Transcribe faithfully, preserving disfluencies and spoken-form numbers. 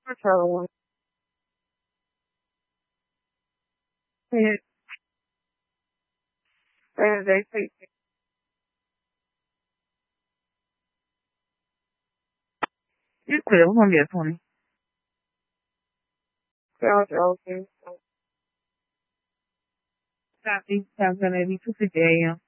I'm telling one. Yeah, they they take you clear. We're gonna be at twenty. Girls are okay. Stop these times gonna be two fifty a.m.